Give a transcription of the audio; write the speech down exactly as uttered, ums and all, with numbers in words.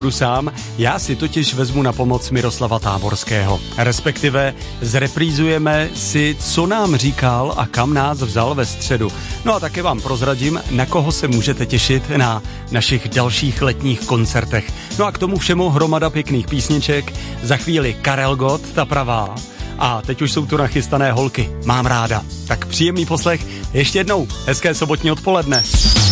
sám, já si totiž vezmu na pomoc Miroslava Táborského. Respektive zreprízujeme si, co nám říkal a kam nás vzal ve středu. No a také vám prozradím, na koho se můžete těšit na našich dalších letních koncertech. No a k tomu všemu hromada pěkných písniček, za chvíli Karel Gott, ta pravá. A teď už jsou tu nachystané holky, mám ráda. Tak příjemný poslech, ještě jednou, hezké sobotní odpoledne.